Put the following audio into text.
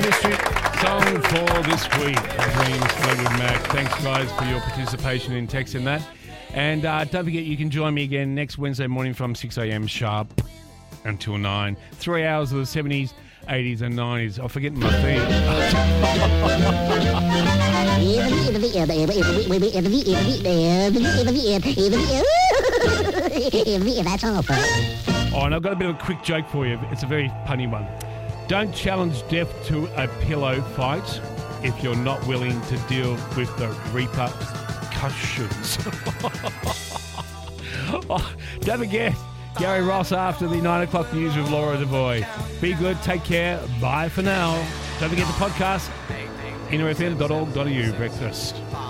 mystery song for this week. Dreams, Fleetwood Mac. Thanks, guys, for your participation in texting that. And don't forget, you can join me again next Wednesday morning from 6 a.m. sharp until 9. 3 hours of the 70s, 80s and 90s. I'm forgetting my theme. That's all, folks. Oh, and I've got a bit of a quick joke for you. It's a very punny one. Don't challenge death to a pillow fight if you're not willing to deal with the repercussions. Oh, don't forget, Gary Ross after the 9 o'clock news with Laura Devoy. Be good, take care, bye for now. Don't forget the podcast, innerfm.org.au, breakfast.